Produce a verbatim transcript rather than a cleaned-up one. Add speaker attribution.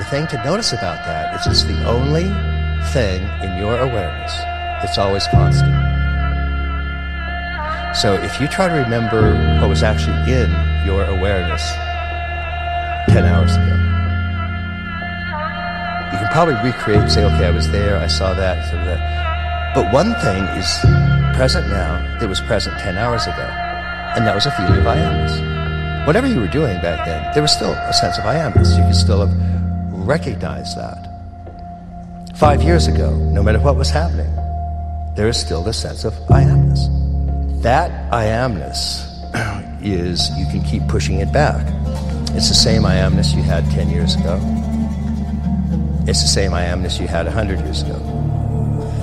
Speaker 1: the thing to notice about that is it's the only thing in your awareness that's always constant. So if you try to remember what was actually in your awareness ten hours ago, you can probably recreate, say, okay, I was there, I saw that, saw that. But one thing is present now that was present ten hours ago, and that was a feeling of I amness. Whatever you were doing back then, there was still a sense of I amness. You could still have recognized that. Five years ago, no matter what was happening, there is still the sense of I amness. That I amness is, you can keep pushing it back. It's the same I amness you had ten years ago. It's the same I amness you had one hundred years ago.